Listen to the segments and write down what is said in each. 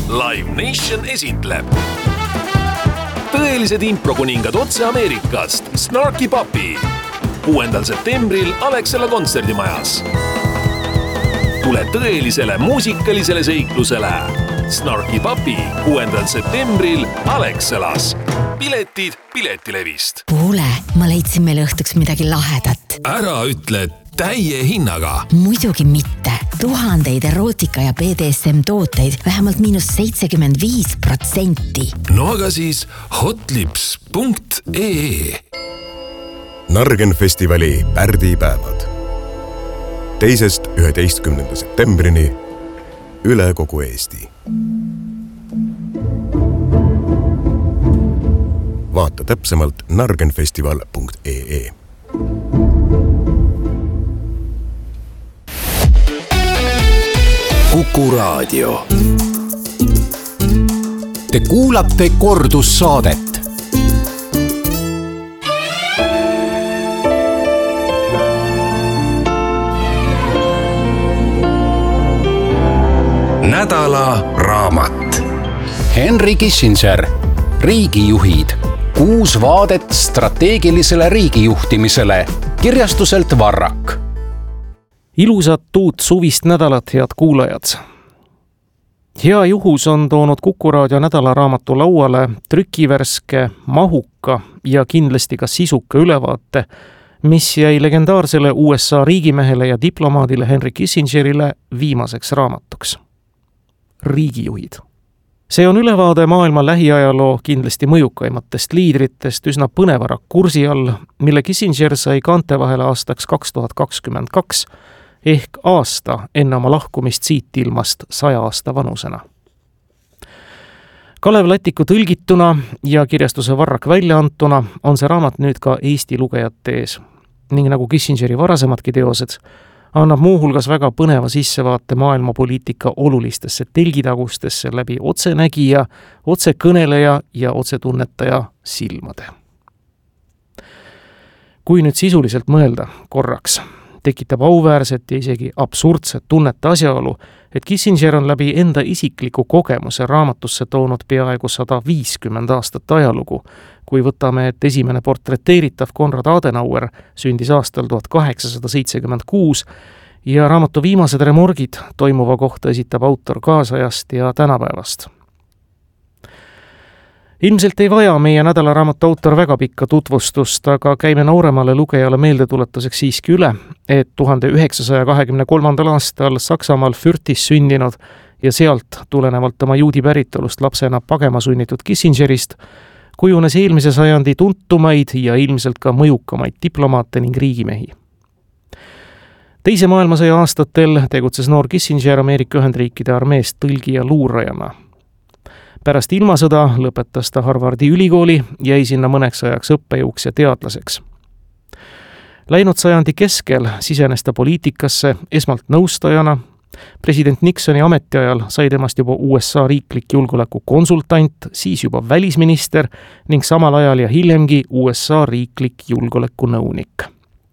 Live Nation esitleb tõelised improkuningad otse Ameerikast Snarky Puppy 6. septembril Alexela kontserdimajas. Tule tõelisele muusikalisele seiklusele Snarky Puppy 6. septembril Alexelas. Piletid Piletilevist. Kuule, ma leidsin meile õhtuks midagi lahedat. Ära ütle täie hinnaga. Muidugi mitte. 1000 erootika ja BDSM tooteid vähemalt -75%. No aga siis hotlips.ee. Nargen festivali pärdipäevad. 2. 11. septembrini üle kogu Eesti. Vaata täpsemalt nargenfestival.ee. Kuku Raadio. Te kuulate kordussaadet. Nädala raamat. Henry Kissinger, riigijuhid. 6 vaadet strateegilisele riigijuhtimisele. Kirjastuselt Varrak. Ilusat uut suvist nädalat, head kuulajad. Hea juhus on toonud Kuku Raadio nädalaraamatu lauale trükivärske, mahuka ja kindlasti ka sisuka ülevaate, mis jäi legendaarsele USA riigimehele ja diplomaadile Henry Kissingerile viimaseks raamatuks. Riigijuhid. See on ülevaade maailma lähiajaloo kindlasti mõjukaimatest liidritest üsna põneva rakursi all, mille Kissinger sai kaante vahele aastaks 2022 ehk aasta enne oma lahkumist siit ilmast 100 aasta vanusena. Kalev Lätiku tõlgituna ja kirjastuse Varrak välja antuna on see raamat nüüd ka Eesti lugejate ees ning nagu Kissingeri varasemadki teosed, annab muuhulgas väga põneva sissevaate maailmapoliitika olulistesse telgitagustesse läbi otsenägija, otsekõneleja ja otsetunnetaja silmade. Kui nüüd sisuliselt mõelda korraks, tekitab auväärset ja isegi absurdset tunnet asjaolu, et Kissinger on läbi enda isikliku kogemuse raamatusse toonud peaaegu 150 aastat ajalugu, kui võtame, et esimene portreteeritav Konrad Adenauer sündis aastal 1876 ja raamatu viimased remorgid toimuva kohta esitab autor kaasajast ja tänapäevast. Ilmselt ei vaja meie nädalaraamatu autor väga pikka tutvustust, aga käime nooremale lugejale meeldetuletuseks siiski üle, et 1923. aastal Saksamaal Fürthis sündinud ja sealt tulenevalt oma juudi päritolust lapsena pagema sunnitud Kissingerist kujunes eelmise sajandi tuntumaid ja ilmselt ka mõjukamaid diplomaate ning riigimehi. Teise maailmasõja aastatel tegutses noor Kissinger Ameerika Ühendriikide armees tõlgi ja luurajana. Pärast ilmasõda lõpetas ta Harvardi ülikooli, jäi sinna mõneks ajaks õppejõuks ja teadlaseks. Läinud sajandi keskel sisenes ta poliitikasse esmalt nõustajana. President Nixoni ametiajal sai temast juba USA riiklik julgeoleku konsultant, siis juba välisminister ning samal ajal ja hiljemgi USA riiklik julgeolekunõunik.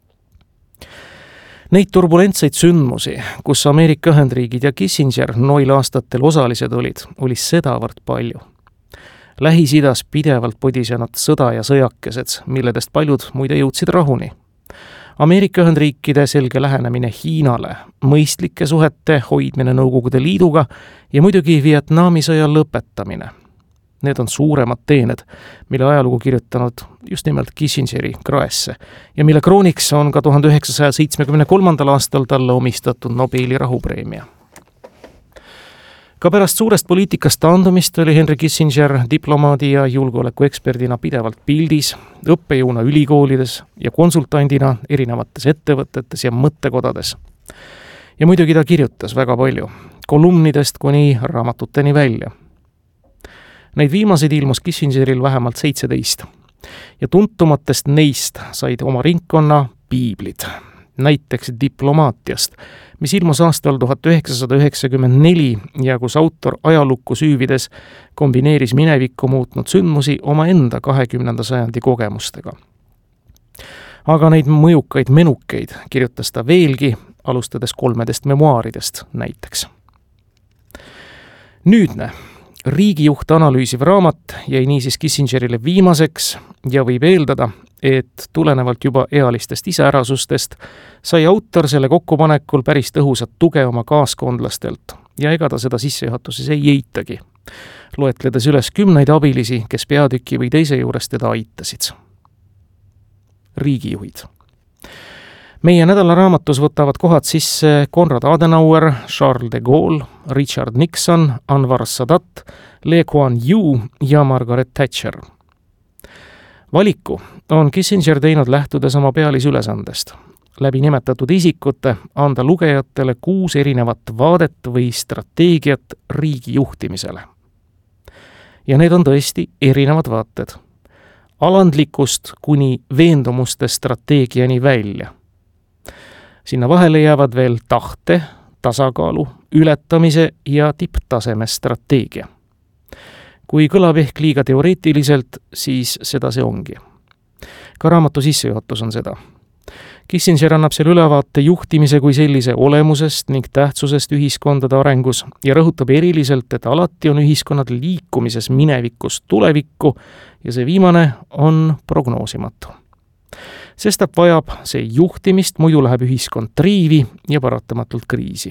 Neid turbulentseid sündmusi, kus Ameerika Ühendriigid ja Kissinger noil aastatel osalised olid, oli sedavõrd palju. Lähis-Idas pidevalt podisenud sõda ja sõjakesed, milledest paljud muide jõudsid rahuni. Ameerika Ühendriikide selge lähenemine Hiinale, mõistlike suhete hoidmine Nõukogude Liiduga ja muidugi Vietnami sõja lõpetamine. Need on suuremad teened, mille ajalugu kirjutanud just nimelt Kissingeri kraesse ja mille krooniks on ka 1973. aastal talle omistatud Nobeli rahupreemia. Ka pärast suurest poliitikast taandumist oli Henry Kissinger diplomaadi ja julgeolekueksperdina pidevalt pildis, õppejõuna ülikoolides ja konsultandina erinevates ettevõtetes ja mõttekodades. Ja muidugi ta kirjutas väga palju, kolumnidest kuni raamatuteni välja. Neid viimaseid ilmus Kissingeril vähemalt 17 ja tuntumatest neist said oma ringkonna piiblid, näiteks Diplomaatiast, mis ilmus aastal 1994 ja kus autor ajalukku süüvides kombineeris minevikku muutnud sündmusi oma enda 20. sajandi kogemustega. Aga neid mõjukaid menukeid kirjutas ta veelgi, alustades 3 memuaaridest näiteks. Nüüdne riigijuht analüüsiv raamat jäi niisiis Kissingerile viimaseks ja võib eeldada, et tulenevalt juba ealistest iseärasustest sai autor selle kokkupanekul päris tõhusat tuge oma kaaskondlastelt ja ega ta seda sissejuhatuses ei eitagi, loetledes üles 10 abilisi, kes peatüki või teise juures teda aitasid. Riigijuhid. Meie nädalaraamatus võtavad kohad sisse Konrad Adenauer, Charles de Gaulle, Richard Nixon, Anwar Sadat, Lee Kuan Yew ja Margaret Thatcher. Valiku on Kissinger teinud lähtudes oma pealisülesandest. Läbi nimetatud isikute anda lugejatele 6 erinevat vaadet või strateegiat riigi juhtimisele. Ja need on tõesti erinevad vaated. Alandlikust kuni veendumuste strateegiani välja. Sinna vahele jäävad veel tahte, tasakaalu, ületamise ja tipptaseme strateegia. Kui kõlab ehk liiga teoreetiliselt, siis seda see ongi. Ka raamatu sissejuhatus on seda. Kissinger annab seal ülevaate juhtimise kui sellise olemusest ning tähtsusest ühiskondade arengus ja rõhutab eriliselt, et alati on ühiskonnad liikumises minevikust tulevikku ja see viimane on prognoosimatu. Sestap vajab see juhtimist, muidu läheb ühiskond triivi ja paratamatult kriisi.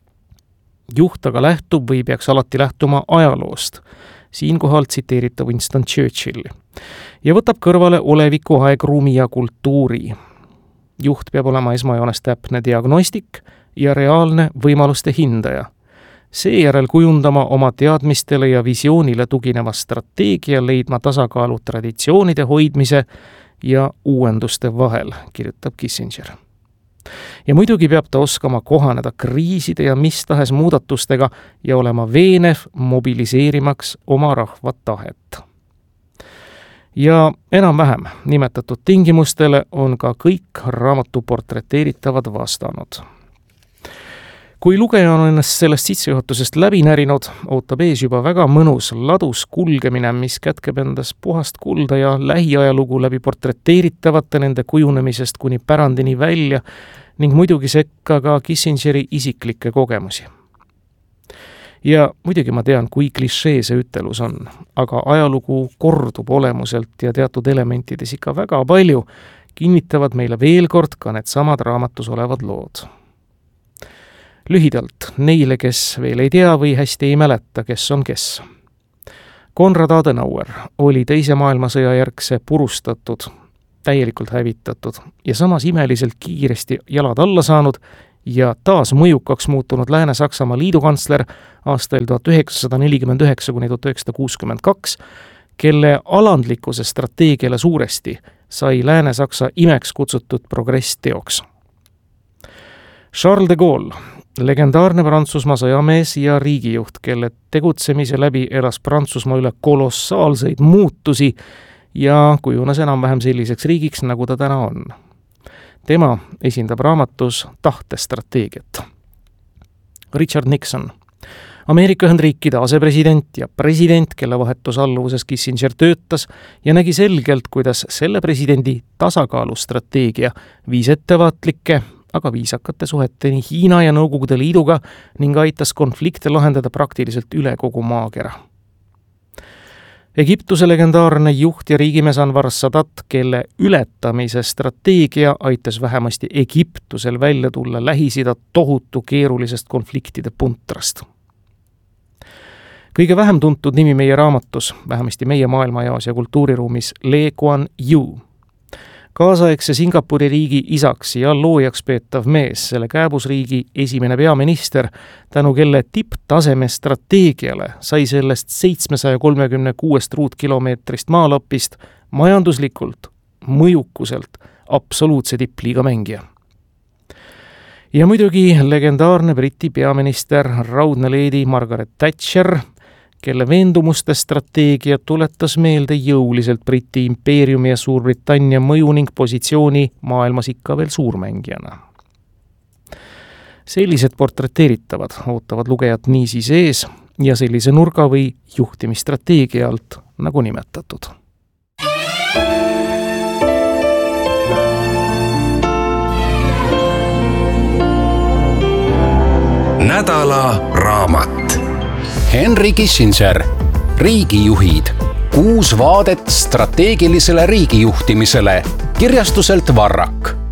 Juht aga lähtub või peaks alati lähtuma ajaloost, siinkohal tsiteerita Winston Churchilli, ja võtab kõrvale oleviku, aegruumi ja kultuuri. Juht peab olema esmajoones täpne diagnostik ja reaalne võimaluste hindaja. Seejärel kujundama oma teadmistele ja visioonile tugineva strateegia, leidma tasakaalu traditsioonide hoidmise ja uuenduste vahel, kirjutab Kissinger. Ja muidugi peab ta oskama kohaneda kriiside ja mis tahes muudatustega ja olema veenev, mobiliseerimaks oma rahva tahet. Ja enam-vähem nimetatud tingimustele on ka kõik raamatu portreteeritavad vastanud. Kui lugeja on ennast sellest sissejuhatusest läbi närinud, ootab ees juba väga mõnus ladus kulgemine, mis kätkeb endas puhast kulda ja lähiajalugu läbi portreteeritavate nende kujunemisest kuni pärandini välja ning muidugi sekka ka Kissingeri isiklikke kogemusi. Ja muidugi ma tean, kui klišee see ütelus on, aga ajalugu kordub olemuselt ja teatud elementides ikka väga palju, kinnitavad meile veel kord ka need samad raamatus olevad lood. Lühidalt neile, kes veel ei tea või hästi ei mäleta, kes on kes. Konrad Adenauer oli teise maailmasõja järgse purustatud, täielikult hävitatud ja samas imeliselt kiiresti jalad alla saanud ja taas mõjukaks muutunud Lääne-Saksamaa liidukantsler aastail 1949–1962, kelle alandlikkuse strateegiale suuresti sai Lääne-Saksa imeks kutsutud progress teoks. Charles de Gaulle, legendaarne Prantsusmaa sõjamees ja riigijuht, kelle tegutsemise läbi elas Prantsusmaa üle kolossaalseid muutusi ja kujunes enam-vähem selliseks riigiks, nagu ta täna on. Tema esindab raamatus tahtestrateegiat. Richard Nixon, Ameerika Ühendriikide asepresident ja president, kelle vahetusalluvuses Kissinger töötas ja nägi selgelt, kuidas selle presidendi tasakaalustrateegia viis ettevaatlike, aga viisakate suheteni Hiina ja Nõukogude Liiduga ning aitas konflikte lahendada praktiliselt üle kogu maakera. Egiptuse legendaarne juht ja riigimees Anwar Sadat, kelle ületamise strateegia aitas vähemasti Egiptusel välja tulla Lähis-Ida tohutu keerulisest konfliktide puntrast. Kõige vähem tuntud nimi meie raamatus, vähemasti meie maailmajaos ja kultuuriruumis, Lee Kuan Yew. Kaasaegse Singapuri riigi isaks ja loojaks peetav mees, selle kääbusriigi esimene peaminister, tänu kelle tipptaseme strateegiale sai sellest 736 ruutkilomeetrist maalapist majanduslikult, mõjukuselt absoluutse tippliiga mängija. Ja muidugi legendaarne Briti peaminister, raudne leedi Margaret Thatcher, kelle veendumuste strateegia tuletas meelde jõuliselt Briti impeeriumi ja Suurbritannia mõju ning positsiooni maailmas ikka veel suurmängijana. Sellised portreteeritavad ootavad lugejat niisiis ees ja sellise nurga või juhtimisstrateegia alt, nagu nimetatud. Nädala raamat. Henry Kissinger, Riigijuhid. 6 vaadet strateegilisele riigijuhtimisele kirjastuselt Varrak.